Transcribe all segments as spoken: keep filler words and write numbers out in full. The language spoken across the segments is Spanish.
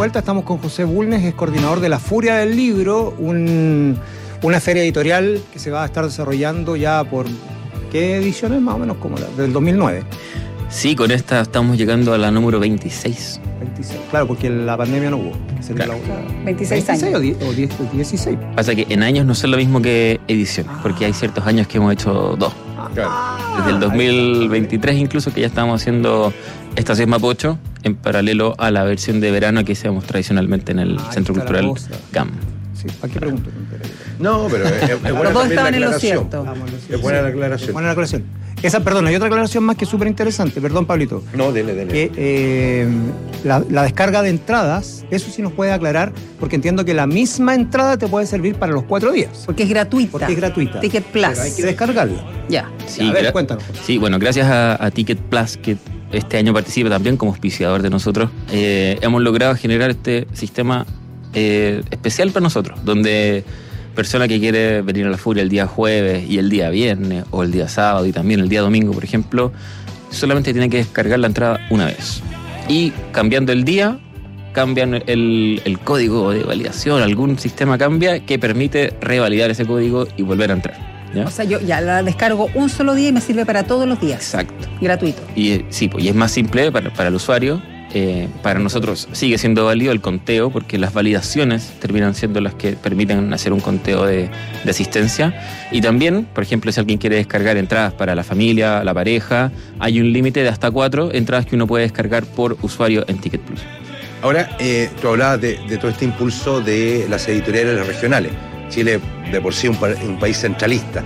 vuelta. Estamos con José Bulnes, es coordinador de La Furia del Libro, un, una feria editorial que se va a estar desarrollando ya por, ¿qué ediciones? Más o menos como la del dos mil nueve. Sí, con esta estamos llegando a la número veintiséis. veintiséis, claro, porque la pandemia no hubo. Claro. La, veintiséis años. O, diez, o diez, o dieciséis. Pasa que en años no son lo mismo que ediciones, ah. porque hay ciertos años que hemos hecho dos. Claro. Desde el dos mil veintitrés incluso, que ya estamos haciendo Estación Mapocho, en paralelo a la versión de verano que hacemos tradicionalmente en el ah, Centro Cultural G A M. Sí, ¿para qué pregunto? No, pero es, es buena Todos estaban la en lo cierto. Es buena la aclaración. Buena la aclaración. Esa, perdón, hay otra aclaración más que es súper interesante. Perdón, Pablito. No, dele, dele. Que, eh, la, la descarga de entradas, eso sí nos puede aclarar, porque entiendo que la misma entrada te puede servir para los cuatro días. Porque es gratuita. Porque es gratuita. Ticket Plus. Pero hay que descargarla. Ya. Sí, a ver, gra- cuéntanos. Sí, bueno, gracias a, a Ticket Plus, que este año participa también como auspiciador de nosotros, eh, hemos logrado generar este sistema eh, especial para nosotros, donde persona que quiere venir a La Furia el día jueves y el día viernes o el día sábado y también el día domingo, por ejemplo, solamente tiene que descargar la entrada una vez. Y cambiando el día, cambian el, el código de validación, algún sistema cambia que permite revalidar ese código y volver a entrar, ¿ya? O sea, yo ya la descargo un solo día y me sirve para todos los días. Exacto. Gratuito. Y sí, pues, y es más simple para, para el usuario. Eh, para nosotros sigue siendo válido el conteo, porque las validaciones terminan siendo las que permiten hacer un conteo de, de asistencia. Y también, por ejemplo, si alguien quiere descargar entradas para la familia, la pareja, hay un límite de hasta cuatro entradas que uno puede descargar por usuario en Ticket Plus. Ahora, eh, tú hablabas de, de todo este impulso de las editoriales regionales. Chile, de por sí, un, pa- un país centralista.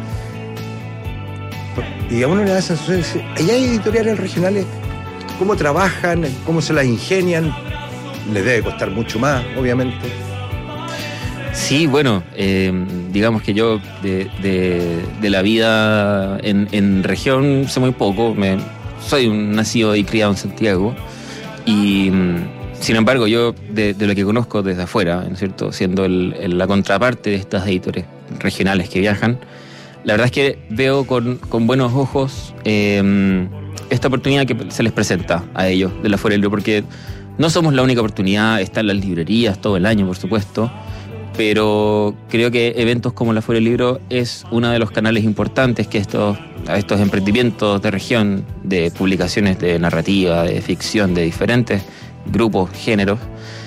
Y a uno le da la sensación de decir, ¿y hay editoriales regionales? ¿Cómo trabajan? ¿Cómo se las ingenian? Les debe costar mucho más, obviamente. Sí, bueno, eh, digamos que yo de, de, de la vida en, en región sé muy poco. Me, soy un nacido y criado en Santiago. Y sin embargo, yo de, de lo que conozco desde afuera, ¿no es cierto?, siendo el, el, la contraparte de estas editores regionales que viajan, la verdad es que veo con, con buenos ojos eh, esta oportunidad que se les presenta a ellos de La Furia del Libro, porque no somos la única oportunidad, están las librerías todo el año, por supuesto, pero creo que eventos como La Furia del Libro es uno de los canales importantes que estos, estos emprendimientos de región, de publicaciones de narrativa, de ficción, de diferentes grupos, géneros,